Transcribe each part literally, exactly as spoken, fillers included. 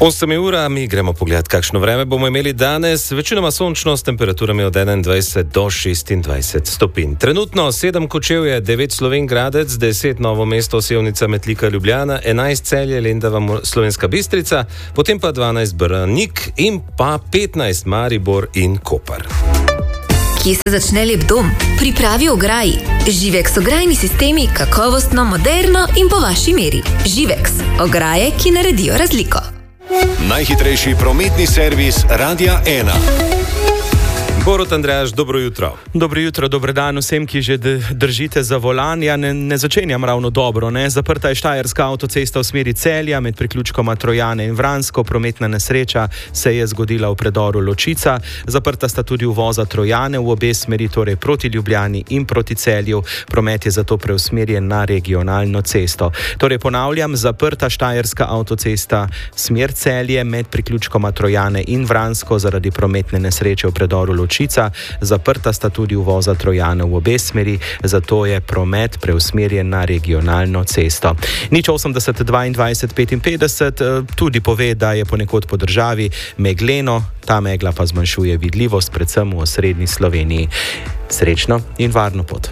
osem ura, mi gremo pogledat, kakšno vreme bomo imeli danes. Večinoma sončno s temperaturami od enaindvajset do šestindvajset stopinj. Trenutno sedem Kočevje, devet Slovenj Gradec, deset Novo mesto, Sevnica, Metlika, Ljubljana, enajst Celje, Lendava, Slovenska Bistrica, potem pa dvanajst Branik in pa petnajst Maribor in Koper. Kje se začne lep dom? Pripravi ograji. Živex ograjni sistemi, kakovostno, moderno in po vaši meri. Živex, ograje, ki naredijo razliko. Najhitrejši prometni servis Radia ena. Borut Andrejaš, dobro jutro. Dobro jutro, dober dan vsem, ki že držite za volan. Ja, ne, ne začenjam ravno dobro, ne. Zaprta je Štajerska avtocesta v smeri Celja med priključkoma Trojane in Vransko. Prometna nesreča se je zgodila v predoru Ločica. Zaprta sta tudi uvoza Trojane v obe smeri, torej proti Ljubljani in proti Celju. Promet je zato preusmerjen na regionalno cesto. Torej ponavljam, zaprta Štajerska avtocesta smer Celje med priključkoma Trojane in Vransko zaradi prometne nesreče v predoru Ločica. Zaprta sta tudi uvoza Trojane v obe smeri, zato je promet preusmerjen na regionalno cesto. Nič osemdeset dvaindvajset petinpetdeset tudi pove, da je ponekod po državi megleno, ta megla pa zmanjšuje vidljivost, predvsem v osrednji Sloveniji. Srečno in varno pot.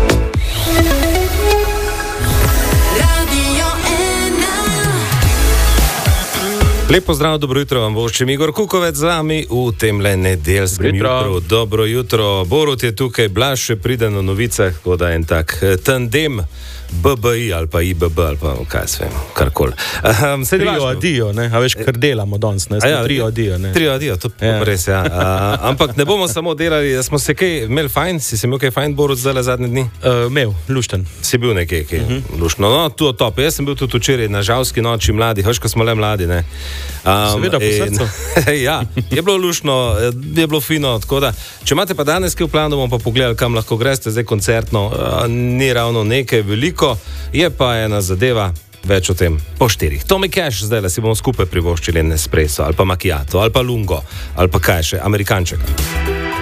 Lepo zdrav, dobro jutro vam voščem Igor Kukovec z vami v temle nedeljskem jutru. Dobro jutro, Borut je tukaj, Blaž še pride na novicah, tako da en tak tandem B B I ali pa I B B ali pa kaj se vem, karkoli. Um, trio adijo, ne, a veš, kar delamo danes, ne, smo ja, trio adijo, ne. Trio adijo, to ja. Res, ja. Uh, ampak ne bomo samo delali, da smo se kaj imeli fajn, si se imel kaj fajn, Borut, zdaj zadnje dni? Uh, imel, lušten. Si bil nekaj, kaj, uh-huh. luštno, no, tu top, jaz sem bil tudi včeraj na žalski noči mladi, hoš, ko smo le mladi, ne. Um, Seveda po srcu. Ja, je bilo luštno, je bilo fino, tako da, če imate pa danes kaj v planu, bomo pa pogledali, kam lahko greste, zdaj koncertno, uh, ni ravno nekaj veliko, je pa ena zadeva, več o tem po štirih. Tommy Cash, zdaj le si bomo skupaj privoščili Nespresso, ali pa macchiato, ali pa lungo, ali pa kaj še, amerikanček.